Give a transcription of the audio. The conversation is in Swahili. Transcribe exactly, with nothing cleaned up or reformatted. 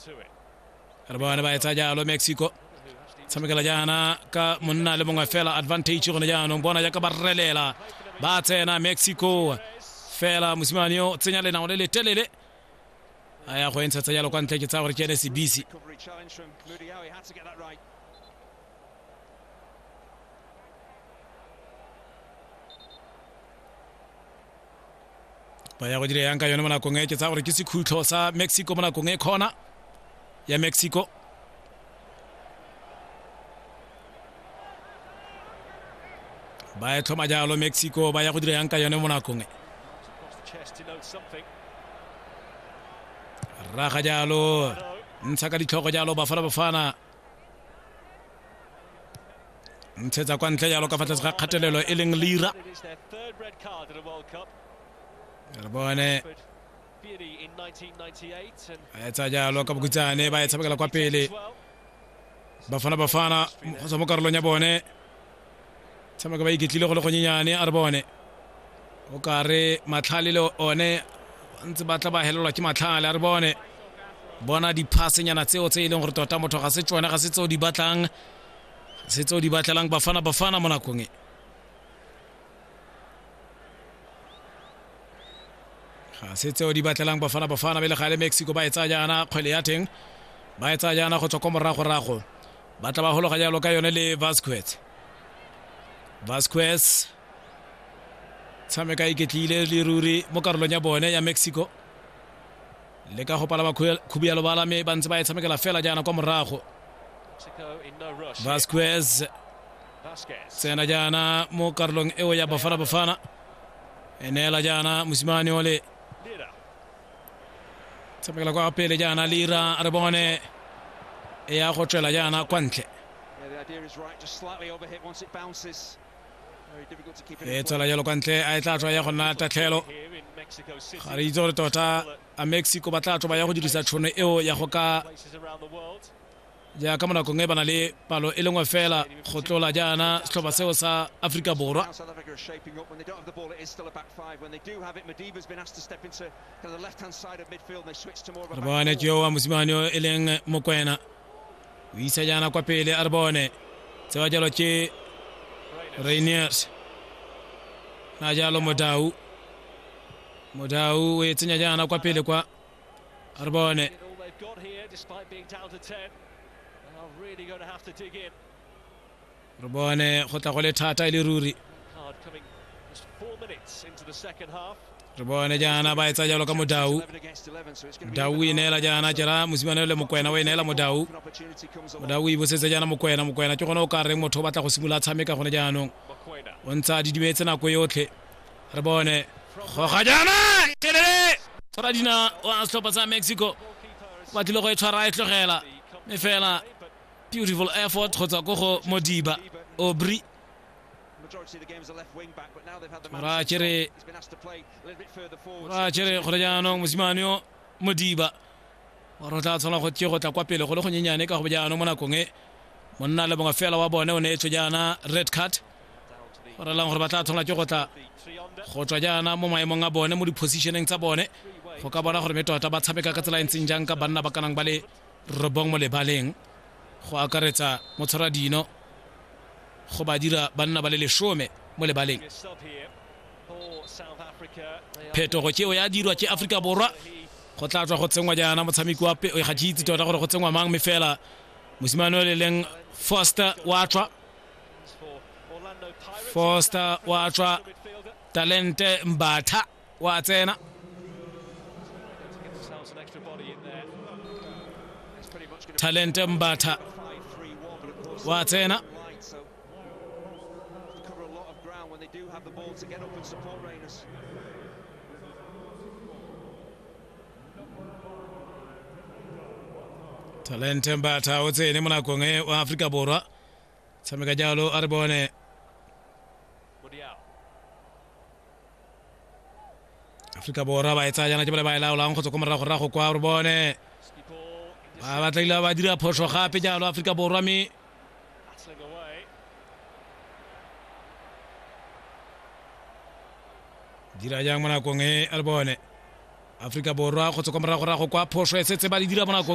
re bona ba etsa jalo Mexico tshamekela jana ka monna le mongwe fela advantage go ne jana bona ja ka ba relela ba tsena Mexico fela mosimane o tsenya le nao le le telele aya go entsa jalo kwa ntle ke tsa gore ke ene se busy ba ya go dire yang ka yone mona kong e ke tsa gore ke se khutlo sa Mexico mona kong e khona ya Mexico ba e thoma jalo Mexico ba ya go dire yang ka yone mona kong e raga jalo ntsha ka ditlhogo jalo Bafana Bafana ntshetsa kwa ntle jalo ka fa tlase ga kgatelelo e leng Lira re bone a etsa jalo ka bokutsane ba e tshamekela kwa pele Bafana Bafana go tswa mo karolong ya bone tshameka ba iketlile go le go nyenyane a re bone o ka re matlhale le one ntse ba tla ba helelwa ke matlhale a re bone bona diphasenyana tseo tse e leng gore tota motho ga se tsone ga se tseo di batlang se tseo di batlelang Bafana Bafana mo nakong e ga se tseo di batlelang Bafana Bafana bele ga le Mexico ba etsa jana kgwele ya teng ba etsa jana go tswa ko morago rago ba tla ba hologa jalo ka yone le Vasquez Vasquez tshameka iketlile le ruri mo karolong ya bone ya Mexico le ka go palama khubialo bala me ba ntse ba tshamekela fela jana kwa morago Vasquez tsena jana mo karolong eo ya Bafana Bafana enela jana mosimane ole tshamekela kwa pele jana Lira a re bone e ya go tswela jana kwa ntle e tswela jalo kwa ntle a e tla tswa ya go nna tatlhelo ga re itse gore tota a Mexico ba tla tswa ba ya go dirisa tšhono eo ya go ka jaaka mo nakong e bana le palo e lengwe fela go tlola jana setlhopha seo sa Afrika Borwa re bone ke yo wa mosimane e leng Mokwena o isa jana kwa pele a re bone tsewa jalo ke Rainiers na jalo Modau Modau o e tsenya jana kwa pele kwa a re bone re bone go tla go le thata e le ruri re bone jana ba etsa jalo ka Modau Modau e neela jana jera mosimane le Mokwena o e neela Modau Modau e bosetse jana Mokwena Mokwena ke gona o ka reng motho o batla go simolola tshameka gone jaanong o ntsa di dimetse nako yotlhe re bone go ga jana kelele tsara dina wa setlhopha sa Mexico ba tlile go e tshwara e tlogela me fela beautiful effort go tswa go go Modiba Aubry ra tshire ra tshire go jaanong mosimane yo Modiba ro tla tsona go tse go tla kwa pele go le go nyenyane ka go jaanong mo nakong e monna le bongwe fela wa bone o ne e tsho jana red card ra lang gore ba tla tsona ke go tla go tswa jana mo maemong a bone mo di positioning tsa bone go ka bona gore metota ba tshameka ka tsela ntseng jang ka banna ba kanang ba le robong mo lebaleng go akaretsa motshwara dino go ba dira banna ba le lesome mo lebaleng phetogo tšeo ya dirwa ke Afrika Borwa go tla tswa go tsengwa jana motshameki wa pe ga tšitse tota gore go tsengwa mang me fela mosimane le leng Foster Watwa Foster Watwa Talente Mbatha wa tsena Talente Mbatha wa tsena Talente Mbatha o tsene mo nakong e wa Afrika Borwa tshameka jalo a re bone Afrika Borwa ba etsa jana ke ba ba laolang go tswa go morago rago kwa re bone ba ba tla ba dira phoso gape jalo Afrika Borwa me dira jang mo nakong e a re bone Afrika Borwa go tswa go morago rago kwa phoso e setse ba di dira mo nakong